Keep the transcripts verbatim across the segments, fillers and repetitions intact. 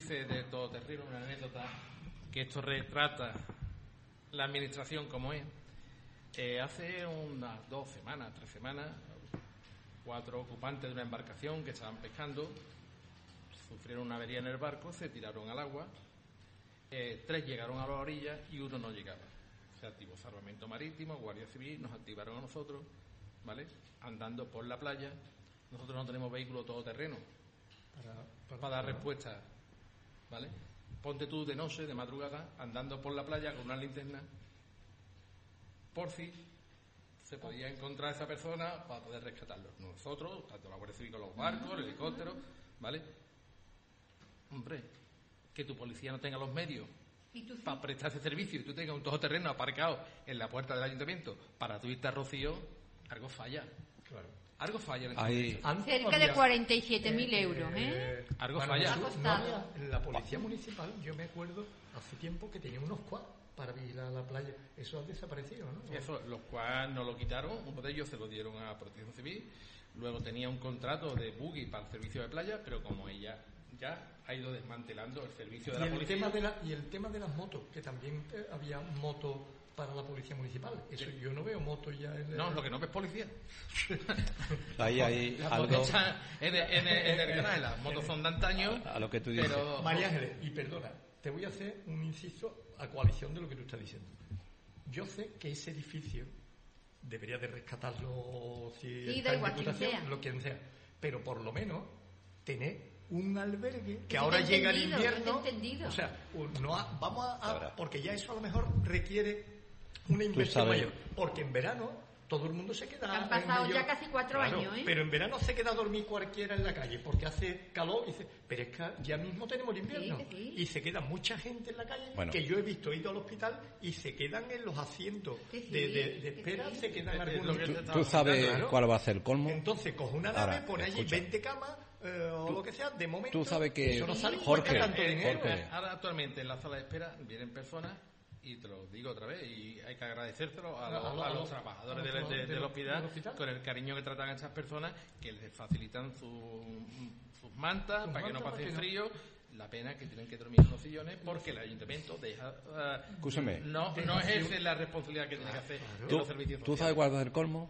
De todoterreno, una anécdota que esto retrata la administración como es. Eh, hace unas dos semanas, tres semanas, cuatro ocupantes de una embarcación que estaban pescando sufrieron una avería en el barco, se tiraron al agua, eh, tres llegaron a la orilla y uno no llegaba. Se activó Salvamento Marítimo, Guardia Civil, nos activaron a nosotros, ¿vale? Andando por la playa. Nosotros no tenemos vehículo todoterreno para, para, para dar respuesta, ¿vale? Ponte tú de noche, de madrugada, andando por la playa con una linterna, por si se podía encontrar a esa persona para poder rescatarlo. Nosotros, tanto la Guardia Civil con los barcos, el helicóptero, ¿vale? Hombre, que tu policía no tenga los medios para prestar ese servicio y tú tengas un todoterreno aparcado en la puerta del ayuntamiento para tu irte a Rocío, algo falla. Claro. Algo falla. En Hay... Cerca de cuarenta y siete mil euros, ¿eh? eh algo falla. No había, en la policía municipal, yo me acuerdo hace tiempo que tenía unos quads para vigilar la playa. Eso ha desaparecido, ¿no? Sí, eso, los quads no lo quitaron, uno de ellos se lo dieron a Protección Civil, luego tenía un contrato de buggy para el servicio de playa, pero como ella ya ha ido desmantelando el servicio de y la el policía. Tema de la, y el tema de las motos, que también eh, había motos para la policía municipal. Eso yo no veo motos ya en el... No, lo que no ves policía. Ahí hay las algo... motos están en, en, en el canal, las motos son de antaño. A, a lo que tú dices. Pero... María Ángeles, y perdona, te voy a hacer un inciso a coalición de lo que tú estás diciendo. Yo sé que ese edificio debería de rescatarlo si sí, está da en igual, diputación, quien sea. lo quien sea. Pero por lo menos tener un albergue que sí, ahora llega el invierno. O sea, no ha, vamos a, a... Porque ya eso a lo mejor requiere una inversión mayor. Porque en verano todo el mundo se queda... Han pasado medio, ya casi cuatro claro, años, ¿eh? Pero en verano se queda a dormir cualquiera en la calle porque hace calor y dice, pero es que ya mismo tenemos el invierno. Sí, sí. Y se queda mucha gente en la calle, bueno. que yo he visto, he ido al hospital y se quedan en los asientos sí, sí, de, de, de espera, sí. se quedan algunos... ¿Tú, tú sabes claro. cuál va a ser el colmo? Entonces coge una nave, Ahora, pone allí escucha. veinte camas eh, o Tú- lo que sea, de momento... Tú sabes que... eso no sale Jorge, tanto dinero. Jorge. Ahora actualmente en la sala de espera vienen personas, y te lo digo otra vez, y hay que agradecérselo a, los, a los trabajadores del, de- del hospital, con el cariño que tratan a estas personas, que les facilitan su, sus mantas Sus para que no mantas pasen para que frío. La pena es que tienen que dormir en los sillones porque el ayuntamiento deja uh, Escúchame. no, no ejerce la responsabilidad que tiene que hacer en ¿Tú, los servicios tú sociales. sabes cuál va a ser el colmo?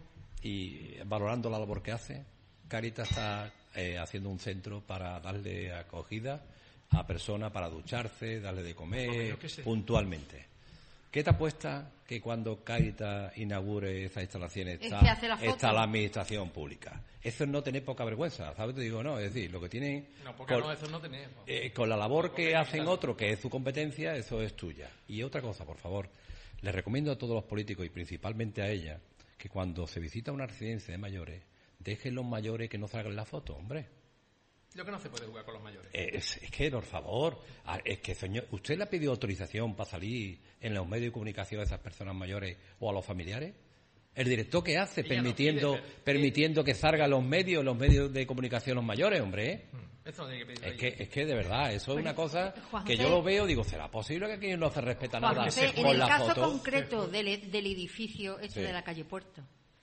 Y valorando la labor que hace, Cáritas está eh, haciendo un centro para darle acogida a personas para ducharse, darle de comer que sé. puntualmente. ¿Qué te apuesta que cuando Cáritas inaugure esas instalaciones Es está, que hace la foto. está la administración pública? Eso es no tener poca vergüenza, ¿sabes? Te digo, no, es decir, lo que tienen... No, porque con, no, eso no tenemos. eh, con la labor que hacen otros, que es su competencia, eso es tuya. Y otra cosa, por favor, les recomiendo a todos los políticos y principalmente a ella, que cuando se visita una residencia de mayores, dejen los mayores que no salgan la foto, hombre. Lo que no se puede jugar con los mayores. Es, es que, por favor, a- es que, señor, ¿usted le ha pedido autorización para salir en los medios de comunicación a esas personas mayores o a los familiares? ¿El director qué hace? Ella no Permitiendo pide, pero- permitiendo que salgan los medios, los medios de comunicación los mayores, hombre, ¿eh? Eso no tiene que pedir Es que, es que de verdad, eso es una cosa Juan que José- yo lo veo, digo, ¿será posible que aquí no se respeta Juan nada José, en con el la caso foto? concreto del, del edificio este Sí. de la calle Puerto,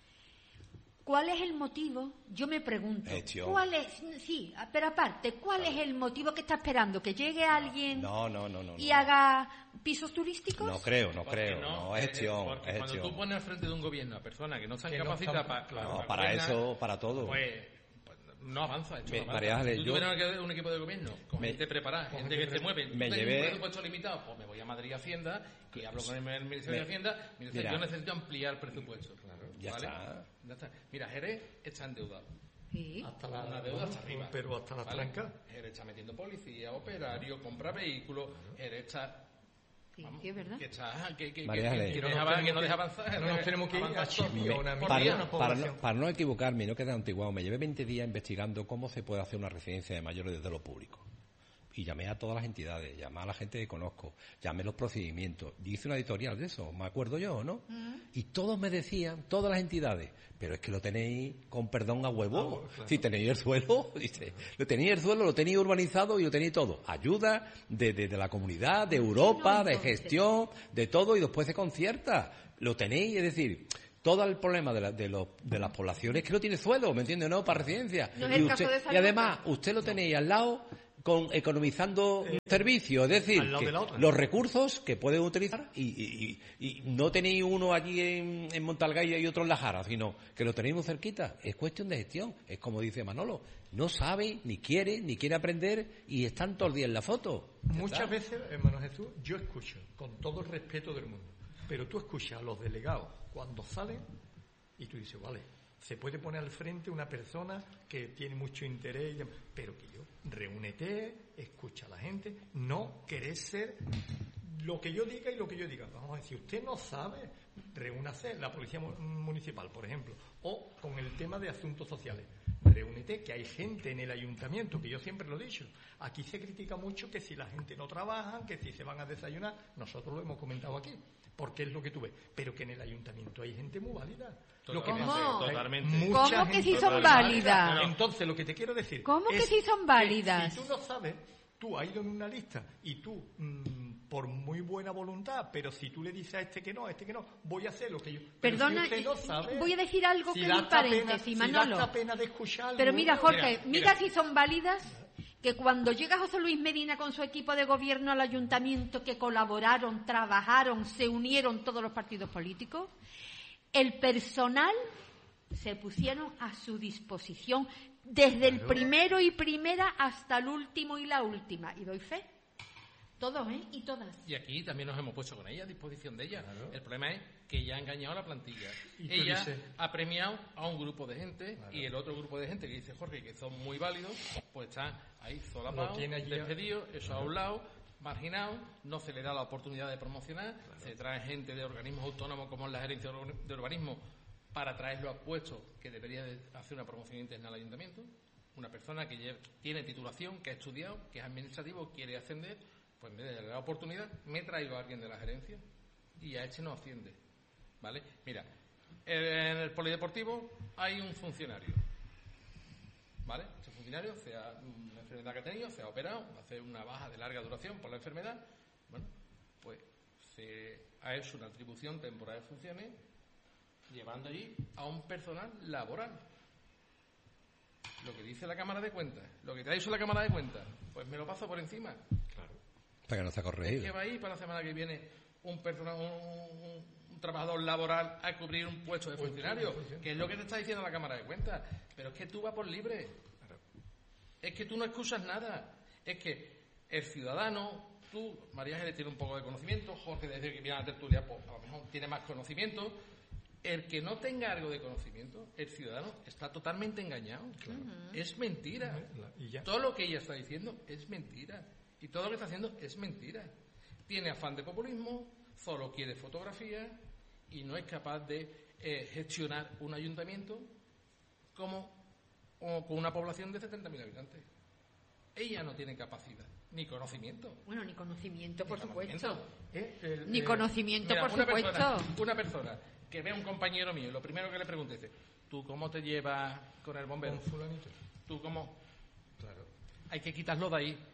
¿cuál es el motivo? Yo me pregunto, Gestión. ¿cuál es? Sí, pero aparte, ¿cuál es el motivo que está esperando? ¿Que llegue alguien No, no, no, no. y no. haga pisos turísticos? No creo, no Porque creo, no, es eh, gestión, porque es cuando gestión. tú pones al frente de un gobierno a personas que no están Que no capacitadas están- para, claro, No, para gobernar, eso, para todo. pues, pues no avanza. Esto Me- no avanza. María Ángeles, Si tú yo- tuvieras un equipo de gobierno con Me- gente preparada, con gente gente que se mueve, me tú tienes llevé- un presupuesto limitado, pues me voy a Madrid Hacienda y hablo con el Ministerio Me- de Hacienda y dice, Mira. yo necesito ampliar presupuesto. Claro, Ya ¿vale? está. Ya está. Mira, Jerez está endeudado. Sí. Hasta la, Una deuda hasta arriba. pero hasta la ¿vale? tranca. Jerez está metiendo policía, operario, compra vehículos, Jerez está... Sí, vamos, sí, es verdad. que está... Que, que, María que- Ángeles. que Que no deja- nos tenemos que no que- deja avanzar. no nos tenemos que ir avanzar a Chipre todo. o una Por para, día. una no, para, población. no, para no equivocarme y no quedar antiguado, me llevé veinte días investigando cómo se puede hacer una residencia de mayores desde lo público. Y llamé a todas las entidades, llamé a la gente que conozco, llamé los procedimientos, y hice una editorial de eso, me acuerdo yo, ¿no? Mm. Y todos me decían, todas las entidades, pero es que lo tenéis, con perdón, a huevo. Ah, bueno, claro. Si tenéis el suelo, dice, lo tenéis el suelo, lo tenéis urbanizado y lo tenéis todo. Ayuda de, de, de la comunidad, de Europa, No, de entonces. gestión, de todo, y después se concierta. Lo tenéis, es decir... Todo el problema de, la, de, los, de las poblaciones es que no tiene suelo, ¿me entiende? No, para residencia. No es y, el caso usted- de San y además, Lucas. usted lo tenéis al lado con economizando Eh, servicios, es decir, al lado que de la otra. los recursos que pueden utilizar y, y- y- y no tenéis uno allí en, en Montalgaya y otro en La Jara, sino que lo tenéis muy cerquita. Es cuestión de gestión, es como dice Manolo, no sabe, ni quiere, ni quiere aprender y están todo el día en la foto. Ya Muchas está. veces, hermano Jesús, yo escucho, con todo el respeto del mundo, pero tú escuchas a los delegados cuando salen y tú dices, vale, se puede poner al frente una persona que tiene mucho interés, y demás, pero que yo, reúnete, escucha a la gente, no querés ser lo que yo diga y lo que yo diga. Vamos a decir, usted no sabe, reúnase, la policía mu- municipal, por ejemplo, o con el tema de asuntos sociales. Reúnete, que hay gente en el ayuntamiento, que yo siempre lo he dicho. Aquí se critica mucho que si la gente no trabaja, que si se van a desayunar, nosotros lo hemos comentado aquí, porque es lo que tú ves, pero que en el ayuntamiento hay gente muy válida. Lo que Totalmente, pasa es que hay totalmente. mucha ¿Cómo que gente sí son válida. válidas? Entonces, lo que te quiero decir ¿Cómo que es sí son válidas? Si tú no sabes, tú has ido en una lista y tú, mmm, por muy buena voluntad, pero si tú le dices a este que no, a este que no, voy a hacer lo que yo... Pero Perdona, si usted no sabe, voy a decir algo si que da es un esta paréntesis, pena, si Manolo. da esta pena de escucharlo, Pero mira, Jorge, Mira, mira, mira. si son válidas que cuando llega José Luis Medina con su equipo de gobierno al ayuntamiento, que colaboraron, trabajaron, se unieron todos los partidos políticos, el personal se pusieron a su disposición desde el primero y primera hasta el último y la última. Y doy fe. Todos, ¿eh? Y todas. Y aquí también nos hemos puesto con ella, a disposición de ella. El problema es que ella ha engañado a la plantilla. Y tú Ella dices- ha premiado a un grupo de gente y el otro grupo de gente que dice Jorge que son muy válidos, pues están ahí solapados, Lo tiene allí- despedidos, eso a un lado, marginados, no se le da la oportunidad de promocionar, se trae gente de organismos autónomos como es la gerencia de urbanismo para traerlo a puestos que debería de hacer una promoción interna al ayuntamiento. Una persona que lle- tiene titulación, que ha estudiado, que es administrativo, quiere ascender, pues en vez de darle la oportunidad, me traigo a alguien de la gerencia y a este no asciende. ¿Vale? Mira, en el polideportivo hay un funcionario. ¿Vale? Ese funcionario, sea una enfermedad que ha tenido, se ha operado, va a hacer una baja de larga duración por la enfermedad. Bueno, pues se ha hecho una atribución temporal de funciones llevando allí a un personal laboral. Lo que dice la Cámara de Cuentas, lo que te ha dicho la Cámara de Cuentas, pues me lo paso por encima. Hasta que no está ¿Qué corregido. va a ir para la semana que viene un, personal, un, un- un trabajador laboral a cubrir un puesto de funcionario? Que es lo que te está diciendo la Cámara de Cuentas. Pero es que tú vas por libre. Es que tú no escuchas nada. Es que el ciudadano, tú, María Ángeles tiene un poco de conocimiento, Jorge desde que viene a la tertulia, pues a lo mejor tiene más conocimiento. El que no tenga algo de conocimiento, el ciudadano está totalmente engañado. Es mentira. Y ya. Todo lo que ella está diciendo es mentira. Y todo lo que está haciendo es mentira. Tiene afán de populismo, solo quiere fotografía y no es capaz de eh, gestionar un ayuntamiento como o con una población de setenta mil habitantes. Ella no tiene capacidad ni conocimiento. Bueno, ni conocimiento, por Ni supuesto. conocimiento. Eh, el- Ni eh, conocimiento, Mira, por una supuesto. persona, una persona que ve a un compañero mío, lo primero que le pregunte es, ¿tú cómo te llevas con el bombero? con fulanito. ¿Tú cómo? Claro. Hay que quitarlo de ahí.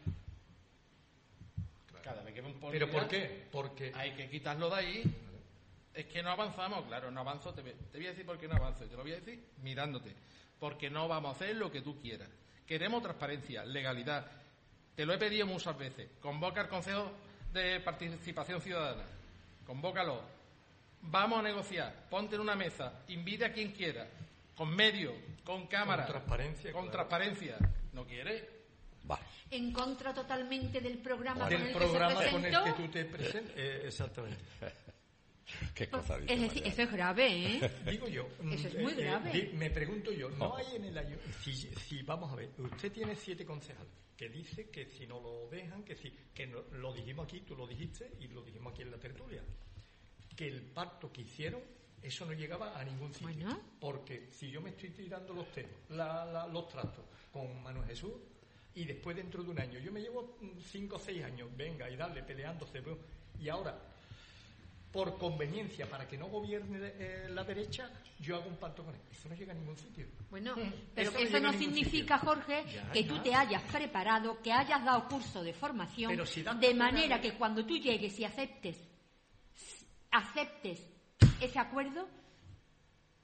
Cada vez que ve un policía, ¿Pero por qué? Porque hay que quitarlo de ahí. Es que no avanzamos, claro, no avanzo. Te, te voy a decir por qué no avanzo. Y te lo voy a decir mirándote. Porque no vamos a hacer lo que tú quieras. Queremos transparencia, legalidad. Te lo he pedido muchas veces. Convoca al Consejo de Participación Ciudadana. Convócalo. Vamos a negociar. Ponte en una mesa. Invite a quien quiera. Con medios, con cámara. Con transparencia, Con claro. transparencia. ¿No quiere? Vale. En contra totalmente del programa con del el programa que se con el presentó. que tú te presentes. Eh, exactamente. Qué cosa dice Es decir, María. eso es grave, ¿eh? Digo yo. mm, Eso es muy eh, grave. di- me pregunto yo, ¿no hay en el año... Si, si, vamos a ver, usted tiene siete concejales que dice que si no lo dejan, que si... Que no- lo dijimos aquí, tú lo dijiste y lo dijimos aquí en la tertulia. Que el pacto que hicieron, eso no llegaba a ningún sitio. Bueno. Porque si yo me estoy tirando los temas, la- la- los trastos con Manuel Jesús y después dentro de un año, yo me llevo mm, cinco o seis años, venga y darle peleándose, pues, y ahora... por conveniencia, para que no gobierne eh, la derecha, yo hago un pacto con él. Eso no llega a ningún sitio. Bueno, Mm, pero eso que no eso llega no a ningún significa, sitio. Jorge, Ya, que ya. tú te hayas preparado, que hayas dado curso de formación, Pero si das de pena- manera que cuando tú llegues y aceptes, aceptes ese acuerdo,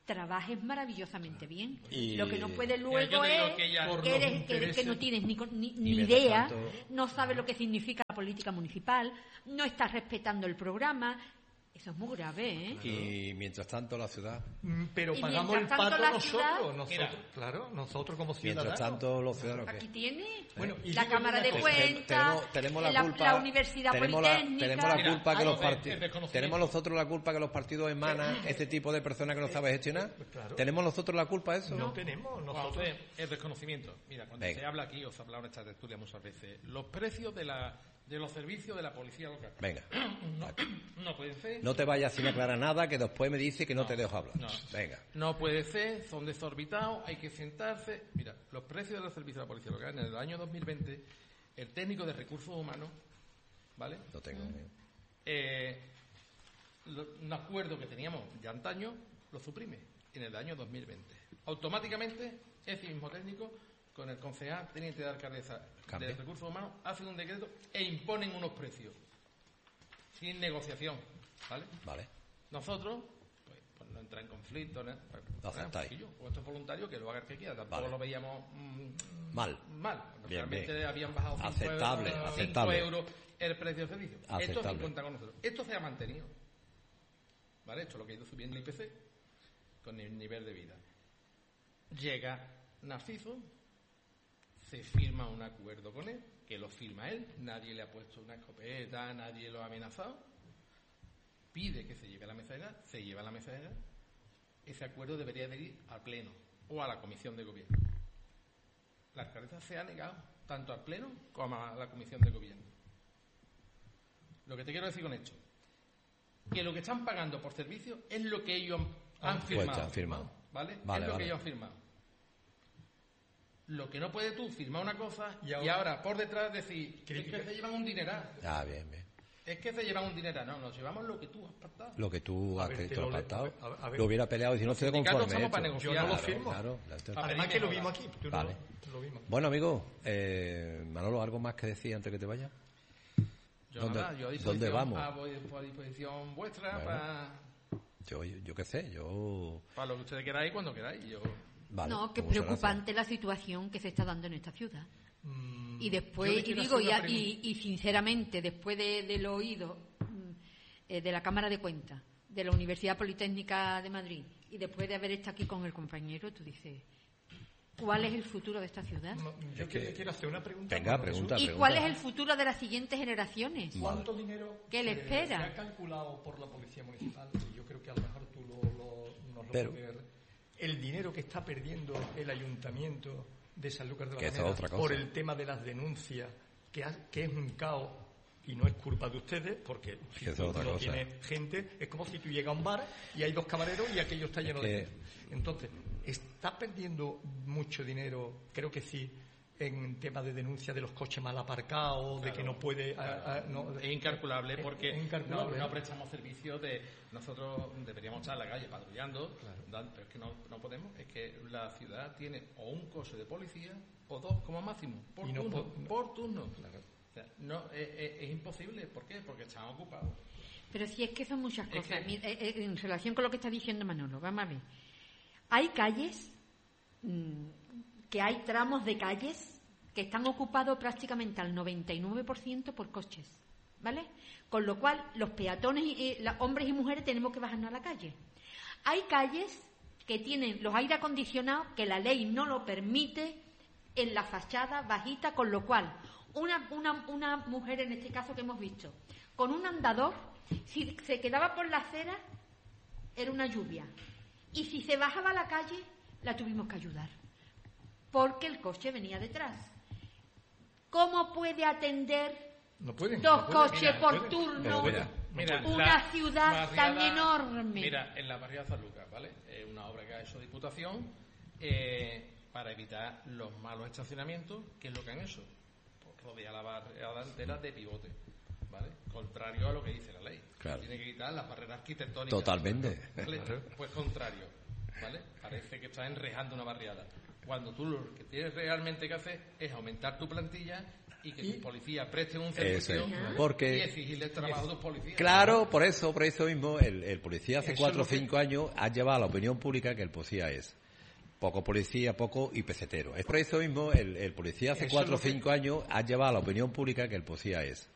trabajes maravillosamente bien. Y... Lo que no puede Yo luego te digo es que ya- que, Por eres, los que, eres- que no intereses- tienes ni, con- ni, Y ni mientras idea, tanto- no sabes lo que significa la política municipal, no estás respetando el programa. Eso es muy grave, ¿eh? Y mientras tanto la ciudad, Mm, Pero Y pagamos el mientras tanto pato la nosotros, ciudad- nosotros, Mira. claro, nosotros como mientras ciudadanos. tanto los ciudadanos Aquí ¿qué? tiene Bueno, y la digo Cámara una de cosa, Cuentas, tenemos, tenemos la, la, culpa, la Universidad tenemos la, Politécnica. tenemos la Mira, culpa que algo los de- partidos de desconocimiento. tenemos nosotros la culpa que los partidos emanan este tipo de personas que no saben gestionar. Claro. Tenemos nosotros la culpa de eso. No tenemos nosotros. Entonces, el desconocimiento. Mira, cuando Venga. se habla aquí, os he hablado en esta tertulia muchas veces, los precios de, la, de los servicios de la policía local. Venga, No, no pueden ser. no te vayas sin aclarar nada, que después me dice que no, No, te dejo hablar. no. Venga, No puede ser, son desorbitados, hay que sentarse. Mira, los precios de los servicios de la policía local en el año dos mil veinte, el técnico de recursos humanos, ¿vale? lo tengo. Eh, lo- un acuerdo que teníamos ya antaño lo suprime en el año dos mil veinte. Automáticamente, ese mismo técnico, con el concejal teniente de alcaldesa Cambia. de recursos humanos, hacen un decreto e imponen unos precios sin negociación, ¿vale? Vale. Nosotros, pues, pues no entra en conflicto, ¿no? Pues, Lo pues, aceptáis. chiquillo, o esto es voluntario, que lo haga el que quiera. Tampoco Vale. lo veíamos mm, Mal. mal. Bien, Realmente bien. habían bajado cinco Aceptable, euros, cinco aceptable. euros el precio del servicio. Esto Aceptable. se cuenta con nosotros. Esto se ha mantenido. ¿Vale? Esto es lo que ha ido subiendo el I P C con el nivel de vida. Llega Narciso, se firma un acuerdo con él, que lo firma él, nadie le ha puesto una escopeta, nadie lo ha amenazado, pide que se lleve a la mesa de edad, se lleva a la mesa de edad, ese acuerdo debería de ir al Pleno o a la Comisión de Gobierno. La alcaldesa se ha negado tanto al Pleno como a la Comisión de Gobierno. Lo que te quiero decir con esto, que lo que están pagando por servicio es lo que ellos han, han Pues firmado. han firmado. ¿Vale? Vale, es lo vale. que ellos han firmado. Lo que no puedes tú firmar una cosa Y y ahora- ahora, por detrás decir Crítica. es que se llevan un dineral. Ah, bien, bien. Es que se llevan un dineral. No, nos llevamos lo que tú has pactado. Lo que tú A has ver, que te tú has lo le- pactado, a ver, a ver. lo hubiera peleado y si no estoy sindicatos conforme. estamos para esto. negociar. Yo no lo Claro, firmo. claro, esto- Ah, Además que lo Vale. vimos aquí. Tú no Vale. lo- lo vimos. Bueno, amigo, eh, Manolo, ¿algo más que decir antes que te vayas? Yo ¿Dónde- nada, yo a dónde disposición, vamos? A, vo- a disposición vuestra Bueno. para, Yo, yo, yo qué sé, yo... para lo que ustedes queráis cuando queráis. Yo, Vale, No, que es pues muchas preocupante la situación que se está dando en esta ciudad. Mm, Y yo después, le y quiero digo, hacer y, una a- y, y sinceramente, después de, de lo oído mm, eh, de la Cámara de Cuentas, de la Universidad Politécnica de Madrid, y después de haber estado aquí con el compañero, tú dices, ¿cuál es el futuro de esta ciudad? No, yo Es que que- le quiero hacer una pregunta. Venga, Bueno, pregunta. Jesús. ¿Y cuál es el futuro de las siguientes generaciones? ¿Cuánto dinero ¿Qué le se- espera? se ha calculado por la Policía Municipal? Y yo creo que a lo mejor tú lo, lo, nos lo Pero- puedes... El dinero que está perdiendo el Ayuntamiento de Sanlúcar de la Que eso es Mañana otra cosa. por el tema de las denuncias, que, ha- que es un caos y no es culpa de ustedes, porque si Que eso tú es otra no cosa. tienes gente, es como si tú llegas a un bar y hay dos camareros y aquello está lleno Es de que- gente. Entonces, ¿está perdiendo mucho dinero? Creo que sí, en tema de denuncia de los coches mal aparcados, de que no puede... a- a- no- es incalculable porque es incalculable. No, no prestamos servicio de... Nosotros deberíamos estar en la calle patrullando, dan- pero es que no, no podemos. Es que la ciudad tiene o un coche de policía o dos como máximo, por Y no turno. po- por turno. O sea, no, es, es- es imposible. ¿Por qué? Porque están ocupados. Pero si es que son muchas Es cosas. que- Mira, eh, eh, en relación con lo que está diciendo Manolo, vamos a ver. Hay calles, mm, que hay tramos de calles que están ocupados prácticamente al noventa y nueve por ciento por coches, ¿vale? Con lo cual, los peatones, y, eh, la- hombres y mujeres, tenemos que bajarnos a la calle. Hay calles que tienen los aire acondicionados que la ley no lo permite en la fachada bajita, con lo cual una, una, una mujer, en este caso que hemos visto, con un andador, si se quedaba por la acera, era una lluvia. Y si se bajaba a la calle, la tuvimos que ayudar, porque el coche venía detrás. ¿Cómo puede atender No pueden. dos no pueden. coches mira, por pueden. turno Mira, Mira, una la ciudad tan barriada- enorme? Mira, en la barriada San Lucas, ¿vale? Es una obra que ha hecho Diputación eh, para evitar los malos estacionamientos, que es lo que han hecho. Pues rodea la barriada entera de pivote, ¿vale? Contrario a lo que dice la ley. Claro. Tiene que quitar las barreras arquitectónicas. Totalmente. ¿Vale? Pues contrario, ¿vale? Parece que está enrejando una barriada. Cuando tú lo que tienes realmente que hacer es aumentar tu plantilla y que los policías presten un servicio Eso es. Porque- y exigirle el trabajo a los policías. Claro, por eso, por eso mismo, el, el policía hace Eso cuatro o es lo que- cinco años ha llevado a la opinión pública que el policía es poco policía, poco y pesetero. Es por eso mismo, el, el policía hace Eso es cuatro o lo que- cinco años ha llevado a la opinión pública que el policía es